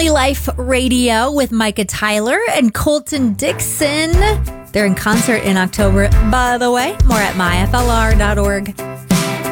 Family Life Radio with Micah Tyler and Colton Dixon. They're in concert in October, by the way. More at myflr.org.